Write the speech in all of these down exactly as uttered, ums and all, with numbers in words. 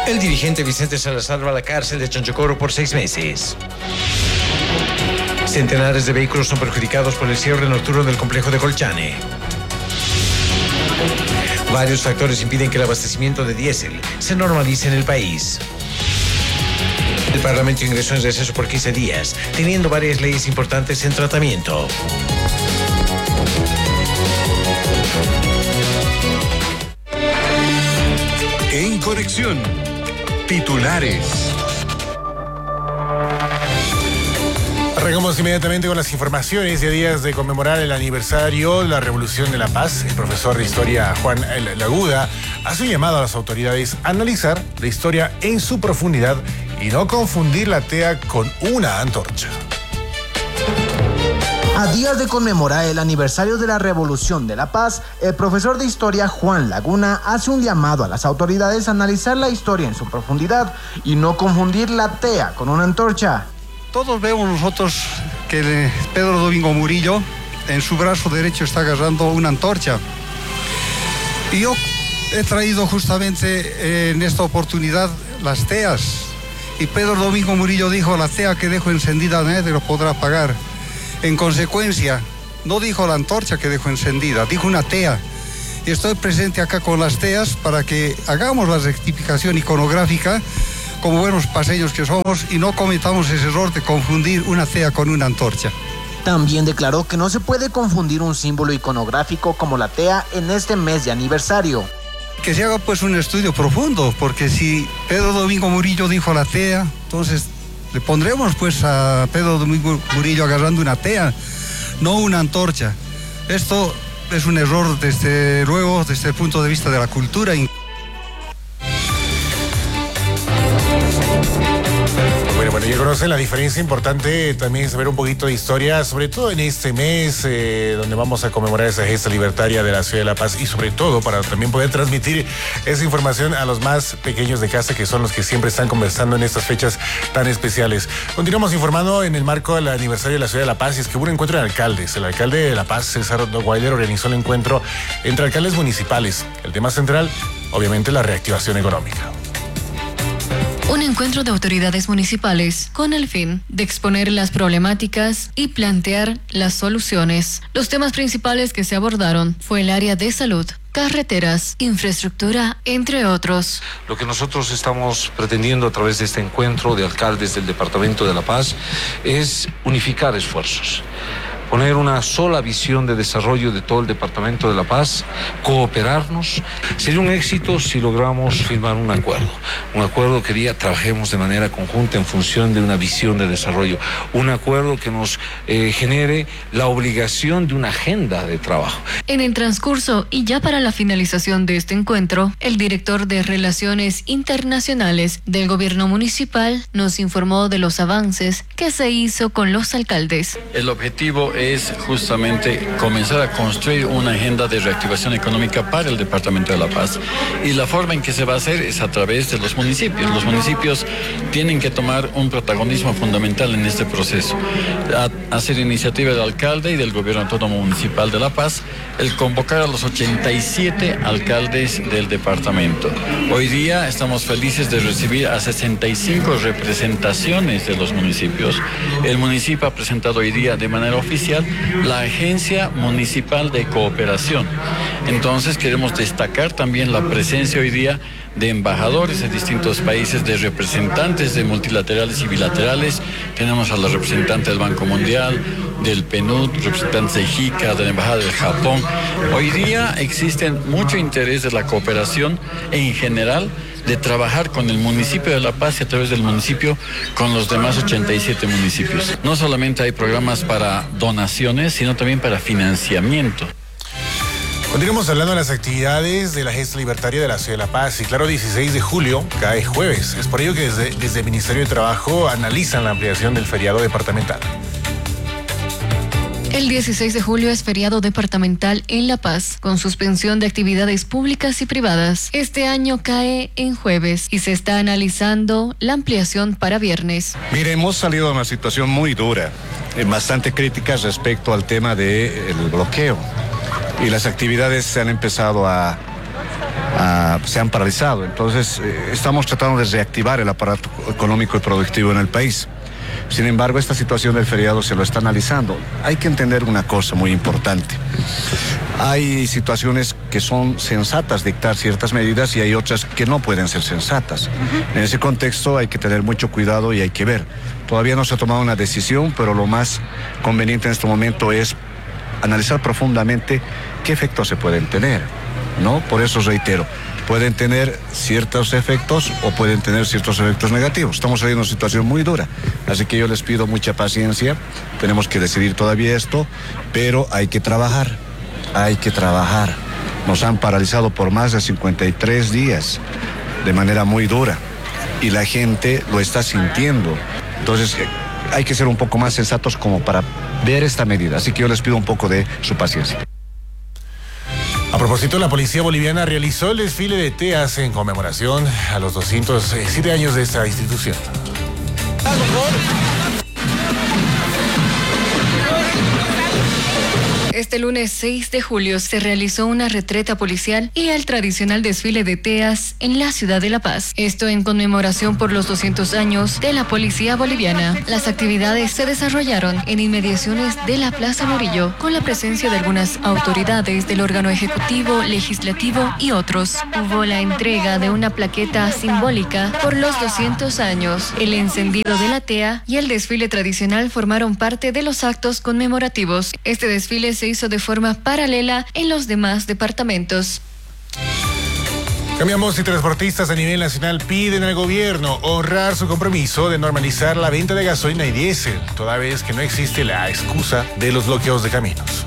El dirigente Vicente Salazar va a la cárcel de Chonchocoro por seis meses. Centenares de vehículos son perjudicados por el cierre nocturno del complejo de Colchane. Varios factores impiden que el abastecimiento de diésel se normalice en el país. El Parlamento ingresó en receso por quince días, teniendo varias leyes importantes en tratamiento. En Conexión, titulares. Arrancamos inmediatamente con las informaciones de días de conmemorar el aniversario de la Revolución de la Paz. El profesor de Historia Juan Laguda hace un llamado a las autoridades a analizar la historia en su profundidad y no confundir la T E A con una antorcha. A días de conmemorar el aniversario de la Revolución de la Paz, el profesor de Historia Juan Laguna hace un llamado a las autoridades a analizar la historia en su profundidad y no confundir la T E A con una antorcha. Todos vemos nosotros que Pedro Domingo Murillo en su brazo derecho está agarrando una antorcha. Y yo he traído justamente en esta oportunidad las T E As. Y Pedro Domingo Murillo dijo: la T E A que dejo encendida nadie lo podrá apagar. En consecuencia, no dijo la antorcha que dejó encendida, dijo una T E A. Y estoy presente acá con las T E As para que hagamos la rectificación iconográfica como buenos paseños que somos y no cometamos ese error de confundir una T E A con una antorcha. También declaró que no se puede confundir un símbolo iconográfico como la T E A en este mes de aniversario. Que se haga pues un estudio profundo, porque si Pedro Domingo Murillo dijo la T E A, entonces le pondremos pues a Pedro Domingo Murillo agarrando una T E A, no una antorcha. Esto es un error desde luego desde el punto de vista de la cultura. Bueno, bueno, ya conocen la diferencia. Importante también saber un poquito de historia, sobre todo en este mes eh, donde vamos a conmemorar esa gesta libertaria de la Ciudad de La Paz y sobre todo para también poder transmitir esa información a los más pequeños de casa, que son los que siempre están conversando en estas fechas tan especiales. Continuamos informando en el marco del aniversario de la Ciudad de La Paz, y es que hubo un encuentro de alcaldes. El alcalde de La Paz, César Weiler, organizó el encuentro entre alcaldes municipales. El tema central, obviamente, la reactivación económica. Un encuentro de autoridades municipales con el fin de exponer las problemáticas y plantear las soluciones. Los temas principales que se abordaron fue el área de salud, carreteras, infraestructura, entre otros. Lo que nosotros estamos pretendiendo a través de este encuentro de alcaldes del Departamento de La Paz es unificar esfuerzos, poner una sola visión de desarrollo de todo el Departamento de La Paz, cooperarnos. Sería un éxito si logramos firmar un acuerdo, un acuerdo que diga trabajemos de manera conjunta en función de una visión de desarrollo, un acuerdo que nos eh, genere la obligación de una agenda de trabajo. En el transcurso y ya para la finalización de este encuentro, el director de Relaciones Internacionales del Gobierno Municipal nos informó de los avances que se hizo con los alcaldes. El objetivo es justamente comenzar a construir una agenda de reactivación económica para el Departamento de La Paz. Y la forma en que se va a hacer es a través de los municipios. Los municipios tienen que tomar un protagonismo fundamental en este proceso. A, hacer iniciativa del alcalde y del Gobierno Autónomo Municipal de La Paz, el convocar a los ochenta y siete alcaldes del departamento. Hoy día estamos felices de recibir a sesenta y cinco representaciones de los municipios. El municipio ha presentado hoy día de manera oficial la Agencia Municipal de Cooperación. Entonces queremos destacar también la presencia hoy día de embajadores de distintos países, de representantes de multilaterales y bilaterales. Tenemos a la representante del Banco Mundial, del P N U D, representantes de JICA, de la Embajada del Japón. Hoy día existen mucho interés de la cooperación en general, de trabajar con el municipio de La Paz y a través del municipio con los demás ochenta y siete municipios. No solamente hay programas para donaciones, sino también para financiamiento. Continuamos hablando de las actividades de la gesta libertaria de la Ciudad de La Paz. Y claro, dieciséis de julio cae jueves. Es por ello que desde, desde el Ministerio de Trabajo analizan la ampliación del feriado departamental. El dieciséis de julio es feriado departamental en La Paz, con suspensión de actividades públicas y privadas. Este año cae en jueves y se está analizando la ampliación para viernes. Mire, hemos salido de una situación muy dura, eh, bastante crítica respecto al tema del bloqueo. Y las actividades se han empezado a, uh, se han paralizado. Entonces, eh, estamos tratando de reactivar el aparato económico y productivo en el país. Sin embargo, esta situación del feriado se lo está analizando. Hay que entender una cosa muy importante. Hay situaciones que son sensatas dictar ciertas medidas y hay otras que no pueden ser sensatas. Uh-huh. En ese contexto hay que tener mucho cuidado y hay que ver. Todavía no se ha tomado una decisión, pero lo más conveniente en este momento es analizar profundamente qué efectos se pueden tener, ¿no? Por eso reitero, pueden tener ciertos efectos o pueden tener ciertos efectos negativos. Estamos en una situación muy dura, así que yo les pido mucha paciencia. Tenemos que decidir todavía esto, pero hay que trabajar, hay que trabajar. Nos han paralizado por más de cincuenta y tres días, de manera muy dura, y la gente lo está sintiendo. Entonces, hay que ser un poco más sensatos como para ver esta medida, así que yo les pido un poco de su paciencia. A propósito, la policía boliviana realizó el desfile de TEAS en conmemoración a los doscientos siete años de esta institución. Este lunes seis de julio se realizó una retreta policial y el tradicional desfile de TEAS en la ciudad de La Paz. Esto en conmemoración por los doscientos años de la policía boliviana. Las actividades se desarrollaron en inmediaciones de la Plaza Murillo, con la presencia de algunas autoridades del órgano ejecutivo, legislativo y otros. Hubo la entrega de una plaqueta simbólica por los doscientos años. El encendido de la TEA y el desfile tradicional formaron parte de los actos conmemorativos. Este desfile se hizo de forma paralela en los demás departamentos. Cambiamos y transportistas a nivel nacional piden al gobierno honrar su compromiso de normalizar la venta de gasolina y diésel, toda vez que no existe la excusa de los bloqueos de caminos.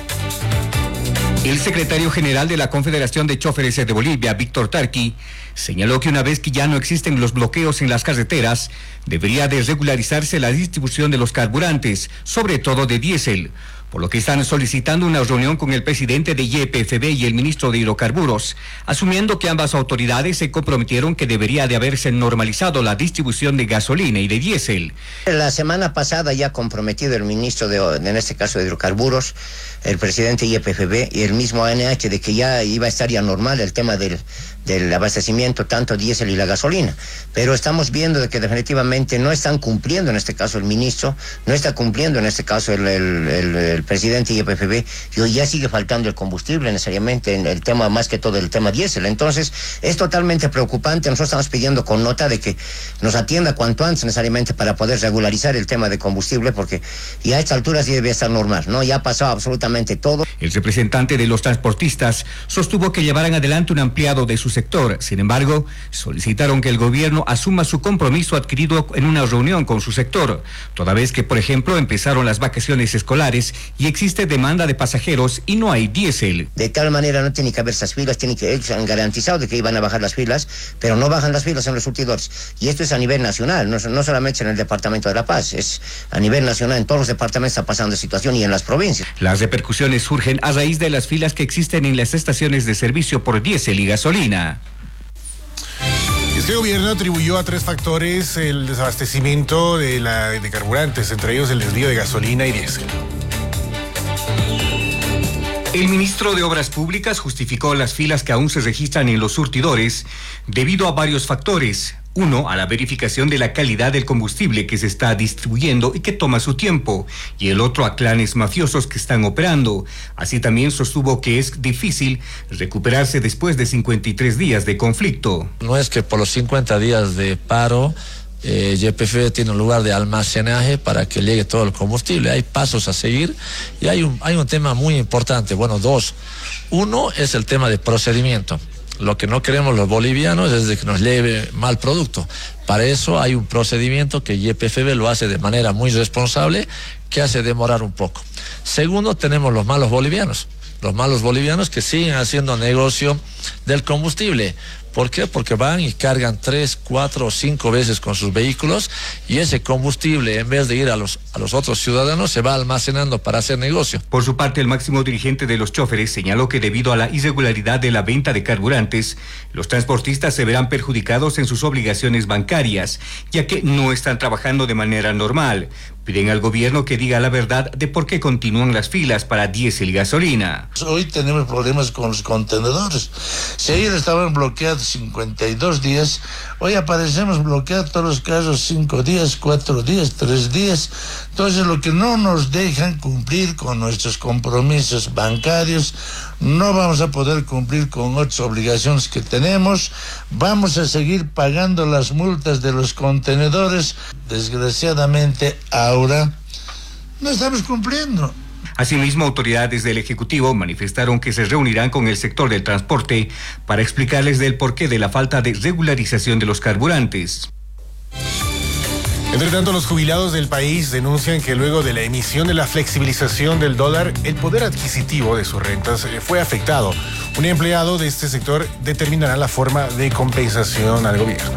El secretario general de la Confederación de Chóferes de Bolivia, Víctor Tarqui, señaló que una vez que ya no existen los bloqueos en las carreteras, debería de regularizarse la distribución de los carburantes, sobre todo de diésel, por lo que están solicitando una reunión con el presidente de Y P F B y el ministro de Hidrocarburos, asumiendo que ambas autoridades se comprometieron que debería de haberse normalizado la distribución de gasolina y de diésel. La semana pasada ya comprometido el ministro de, en este caso de Hidrocarburos, el presidente de Y P F B y el mismo A N H de que ya iba a estar ya normal el tema del, del abastecimiento, tanto diésel y la gasolina. Pero estamos viendo de que definitivamente no están cumpliendo en este caso el ministro, no está cumpliendo en este caso el, el, el, el presidente de Y P F B, y hoy ya sigue faltando el combustible necesariamente en el tema, más que todo el tema diésel. Entonces es totalmente preocupante. Nosotros estamos pidiendo con nota de que nos atienda cuanto antes necesariamente para poder regularizar el tema de combustible, porque ya a esta altura sí debe estar normal, ¿no? Ya ha pasado absolutamente todo. El representante de los transportistas sostuvo que llevarán adelante un ampliado de su sector. Sin embargo, solicitaron que el gobierno asuma su compromiso adquirido en una reunión con su sector, toda vez que, por ejemplo, empezaron las vacaciones escolares y existe demanda de pasajeros y no hay diésel. De tal manera no tiene que haber esas filas, tiene que, ellos han garantizado de que iban a bajar las filas, pero no bajan las filas en los surtidores. Y esto es a nivel nacional, no, no solamente en el departamento de La Paz, es a nivel nacional, en todos los departamentos está pasando esta situación y en las provincias. Las repercusiones surgen a raíz de las filas que existen en las estaciones de servicio por diésel y gasolina. Este gobierno atribuyó a tres factores el desabastecimiento de, la, de carburantes, entre ellos el desvío de gasolina y diésel. El ministro de Obras Públicas justificó las filas que aún se registran en los surtidores debido a varios factores. Uno, a la verificación de la calidad del combustible que se está distribuyendo y que toma su tiempo, y el otro a clanes mafiosos que están operando. Así también sostuvo que es difícil recuperarse después de cincuenta y tres días de conflicto. No es que por los cincuenta días de paro eh, Y P F B tiene un lugar de almacenaje para que llegue todo el combustible. Hay pasos a seguir y hay un, hay un tema muy importante. Bueno, dos. Uno es el tema de procedimiento. Lo que no queremos los bolivianos es de que nos lleve mal producto. Para eso hay un procedimiento que Y P F B lo hace de manera muy responsable, que hace demorar un poco. Segundo, tenemos los malos bolivianos. Los malos bolivianos que siguen haciendo negocio del combustible. ¿Por qué? Porque van y cargan tres, cuatro o cinco veces con sus vehículos y ese combustible, en vez de ir a los, a los otros ciudadanos, se va almacenando para hacer negocio. Por su parte, el máximo dirigente de los chóferes señaló que debido a la irregularidad de la venta de carburantes, los transportistas se verán perjudicados en sus obligaciones bancarias, ya que no están trabajando de manera normal. Piden al gobierno que diga la verdad de por qué continúan las filas para diésel y gasolina. Hoy tenemos problemas con los contenedores. Si ayer estaban bloqueados cincuenta y dos días, hoy aparecemos bloqueados todos los casos cinco días, cuatro días, tres días. Entonces, lo que no nos dejan cumplir con nuestros compromisos bancarios, no vamos a poder cumplir con otras obligaciones que tenemos. Vamos a seguir pagando las multas de los contenedores. Desgraciadamente, ahora no estamos cumpliendo. Asimismo, autoridades del Ejecutivo manifestaron que se reunirán con el sector del transporte para explicarles del porqué de la falta de regularización de los carburantes. Entre tanto, los jubilados del país denuncian que luego de la emisión de la flexibilización del dólar, el poder adquisitivo de sus rentas fue afectado. Un empleado de este sector determinará la forma de compensación al gobierno.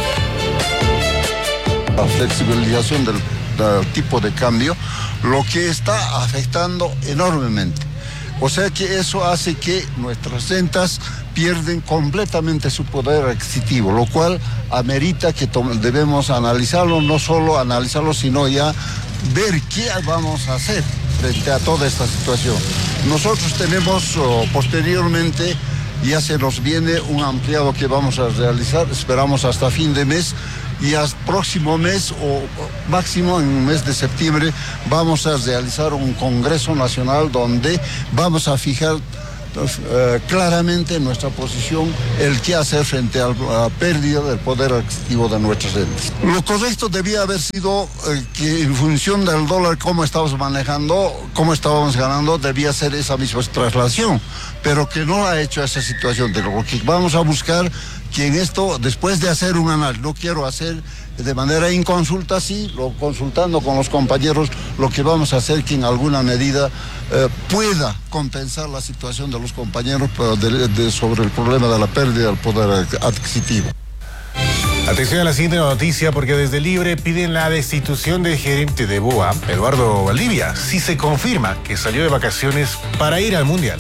La flexibilización del, del tipo de cambio, lo que está afectando enormemente. O sea que eso hace que nuestras rentas pierden completamente su poder adquisitivo, lo cual amerita que debemos analizarlo, no solo analizarlo, sino ya ver qué vamos a hacer frente a toda esta situación. Nosotros tenemos oh, posteriormente, ya se nos viene un ampliado que vamos a realizar, esperamos hasta fin de mes, y hasta próximo mes o máximo en el mes de septiembre vamos a realizar un Congreso Nacional donde vamos a fijar Uh, claramente nuestra posición, el qué hacer frente a la pérdida del poder adquisitivo de nuestras rentas. Lo correcto debía haber sido uh, que en función del dólar, cómo estábamos manejando, cómo estábamos ganando, debía ser esa misma traslación, pero que no ha hecho esa situación. De lo que vamos a buscar que en esto, después de hacer un análisis, no quiero hacer de manera inconsulta, sí, lo, consultando con los compañeros, lo que vamos a hacer que en alguna medida eh, pueda compensar la situación de los compañeros de, de, sobre el problema de la pérdida del poder adquisitivo. Atención a la siguiente noticia, porque desde Libre piden la destitución del gerente de BOA, Eduardo Valdivia, si se confirma que salió de vacaciones para ir al Mundial.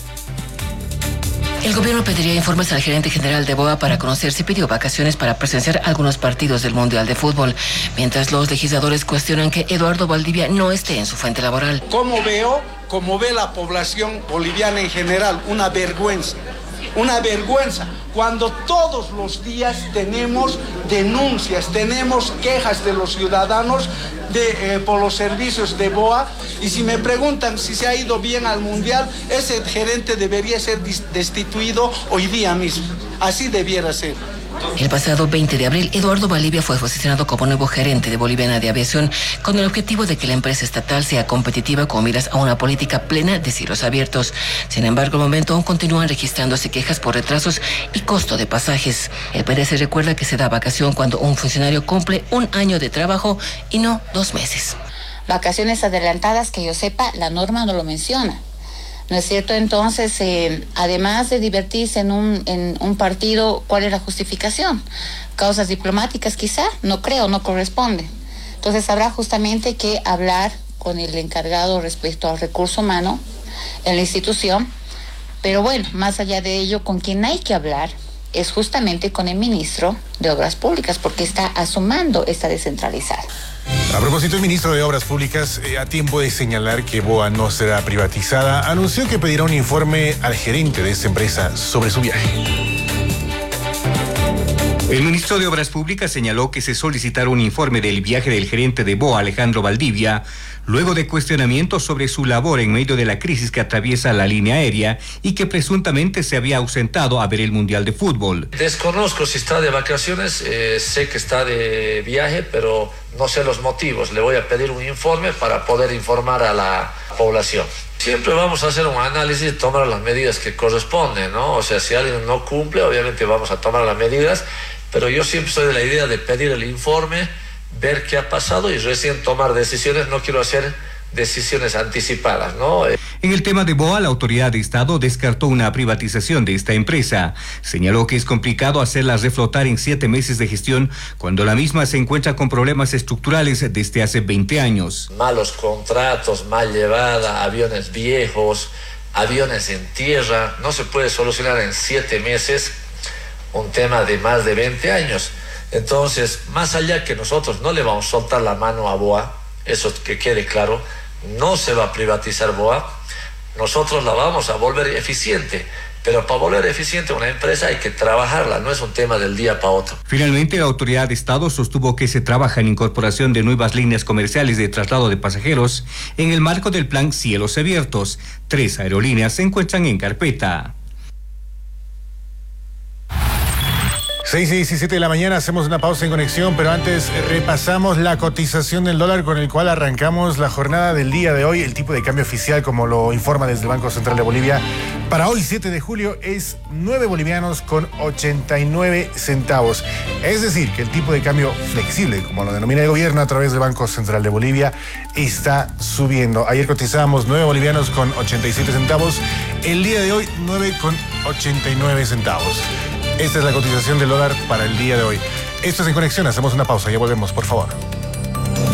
El gobierno pediría informes al gerente general de BOA para conocer si pidió vacaciones para presenciar algunos partidos del Mundial de Fútbol, mientras los legisladores cuestionan que Eduardo Valdivia no esté en su fuente laboral. ¿Cómo veo? Como ve la población boliviana en general, una vergüenza. Una vergüenza cuando todos los días tenemos denuncias, tenemos quejas de los ciudadanos de, eh, por los servicios de BOA, y si me preguntan si se ha ido bien al Mundial, ese gerente debería ser destituido hoy día mismo, así debiera ser. El pasado veinte de abril, Eduardo Valdivia fue posicionado como nuevo gerente de Boliviana de Aviación con el objetivo de que la empresa estatal sea competitiva con miras a una política plena de cielos abiertos. Sin embargo, al momento aún continúan registrándose quejas por retrasos y costo de pasajes. El P D C recuerda que se da vacación cuando un funcionario cumple un año de trabajo y no dos meses. Vacaciones adelantadas, que yo sepa, la norma no lo menciona. ¿No es cierto? Entonces, eh, además de divertirse en un, en un partido, ¿cuál es la justificación? ¿Causas diplomáticas quizá? No creo, no corresponde. Entonces, habrá justamente que hablar con el encargado respecto al recurso humano en la institución. Pero bueno, más allá de ello, con quien hay que hablar es justamente con el ministro de Obras Públicas, porque está asumando esta descentralizada. A propósito, el ministro de Obras Públicas, eh, a tiempo de señalar que BOA no será privatizada, anunció que pedirá un informe al gerente de esta empresa sobre su viaje. El ministro de Obras Públicas señaló que se solicitará un informe del viaje del gerente de BOA, Alejandro Valdivia, luego de cuestionamientos sobre su labor en medio de la crisis que atraviesa la línea aérea y que presuntamente se había ausentado a ver el Mundial de Fútbol. Desconozco si está de vacaciones, eh, sé que está de viaje, pero no sé los motivos. Le voy a pedir un informe para poder informar a la población. Siempre vamos a hacer un análisis y tomar las medidas que corresponden, ¿no? O sea, si alguien no cumple, obviamente vamos a tomar las medidas, pero yo siempre soy de la idea de pedir el informe, ver qué ha pasado y recién tomar decisiones. No quiero hacer decisiones anticipadas, ¿no? En el tema de BOA, la autoridad de Estado descartó una privatización de esta empresa. Señaló que es complicado hacerla reflotar en siete meses de gestión cuando la misma se encuentra con problemas estructurales desde hace veinte años. Malos contratos, mal llevada, aviones viejos, aviones en tierra. No se puede solucionar en siete meses un tema de más de veinte años. Entonces, más allá que nosotros no le vamos a soltar la mano a BOA, eso que quede claro, no se va a privatizar B O A, nosotros la vamos a volver eficiente. Pero para volver eficiente una empresa hay que trabajarla, no es un tema del día para otro. Finalmente, la autoridad de Estado sostuvo que se trabaja en incorporación de nuevas líneas comerciales de traslado de pasajeros en el marco del plan Cielos Abiertos. Tres aerolíneas se encuentran en carpeta. seis y diecisiete de la mañana, hacemos una pausa en conexión, pero antes repasamos la cotización del dólar con el cual arrancamos la jornada del día de hoy. El tipo de cambio oficial, como lo informa desde el Banco Central de Bolivia, para hoy siete de julio es nueve bolivianos con ochenta y nueve centavos. Es decir, que el tipo de cambio flexible, como lo denomina el gobierno a través del Banco Central de Bolivia, está subiendo. Ayer cotizábamos nueve bolivianos con ochenta y siete centavos, el día de hoy nueve con ochenta y nueve centavos. Esta es la cotización del dólar para el día de hoy. Esto es En Conexión, hacemos una pausa, ya volvemos, por favor.